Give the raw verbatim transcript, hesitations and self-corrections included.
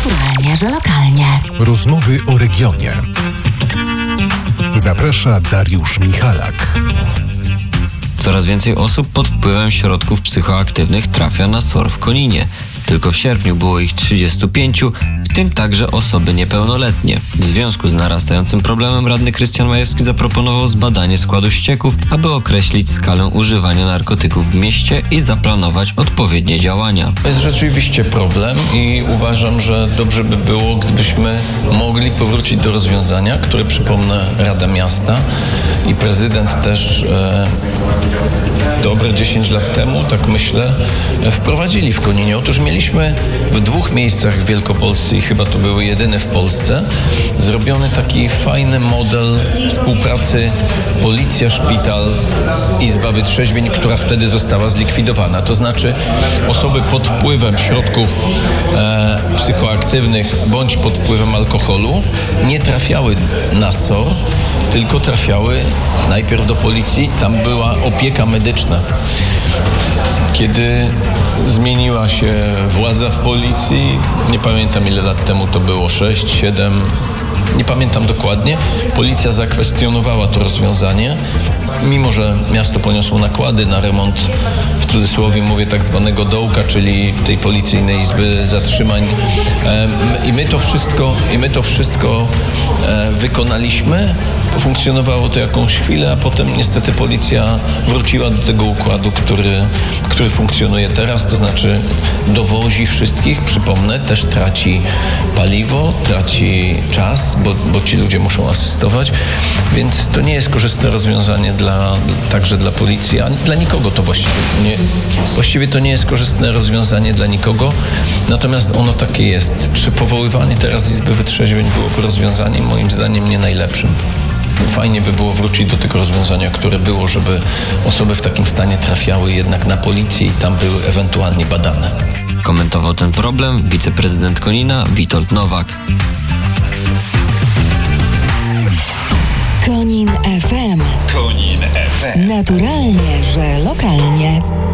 Naturalnie, że lokalnie. Rozmowy o regionie. Zaprasza Dariusz Michalak. Coraz więcej osób pod wpływem środków psychoaktywnych trafia na S O R w Koninie. Tylko w sierpniu było ich trzydziestu pięciu, w tym także osoby niepełnoletnie. W związku z narastającym problemem radny Krystian Majewski zaproponował zbadanie składu ścieków, aby określić skalę używania narkotyków w mieście i zaplanować odpowiednie działania. To jest rzeczywiście problem i uważam, że dobrze by było, gdybyśmy mogli powrócić do rozwiązania, które, przypomnę, Rada Miasta i prezydent też e, dobre dziesięć lat temu, tak myślę, wprowadzili w Koninie. Otóż mieliśmy w dwóch miejscach w Wielkopolsce i chyba to były jedyne w Polsce zrobiony taki fajny model współpracy policja, szpital, izba wytrzeźwień, która wtedy została zlikwidowana. To znaczy osoby pod wpływem środków e, psychoaktywnych bądź pod wpływem alkoholu nie trafiały na S O R, tylko trafiały najpierw do policji. Tam była opieka medyczna. Kiedy zmieniła się władza w policji, nie pamiętam ile lat temu to było, sześć, siedem, nie pamiętam dokładnie, policja zakwestionowała to rozwiązanie, mimo że miasto poniosło nakłady na remont, w cudzysłowie mówię, tak zwanego dołka, czyli tej policyjnej izby zatrzymań. I my to wszystko, i my to wszystko wykonaliśmy. Funkcjonowało to jakąś chwilę, a potem niestety policja wróciła do tego układu, który, który funkcjonuje teraz, to znaczy dowozi wszystkich, przypomnę, też traci paliwo, traci czas, bo, bo ci ludzie muszą asystować, więc to nie jest korzystne rozwiązanie dla, także dla policji, ani dla nikogo to właściwie nie, właściwie to nie jest korzystne rozwiązanie dla nikogo, natomiast ono takie jest. Czy powoływanie teraz Izby Wytrzeźwień byłoby rozwiązaniem? Moim zdaniem nie najlepszym. Fajnie by było wrócić do tego rozwiązania, które było, żeby osoby w takim stanie trafiały jednak na policję i tam były ewentualnie badane. Komentował ten problem wiceprezydent Konina Witold Nowak. Konin F M. Konin F M. Naturalnie, że lokalnie.